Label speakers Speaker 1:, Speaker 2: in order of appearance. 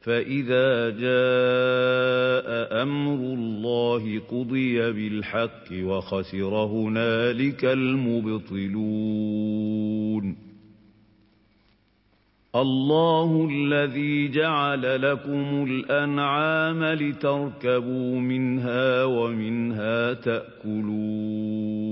Speaker 1: فَإِذَا جَاءَ أَمْرُ اللَّهِ قُضِيَ بِالْحَقِّ وَخَسِرَ هُنَالِكَ الْمُبْطِلُونَ اللَّهُ الَّذِي جَعَلَ لَكُمُ الْأَنْعَامَ لِتَرْكَبُوا مِنْهَا وَمِنْهَا تَأْكُلُونَ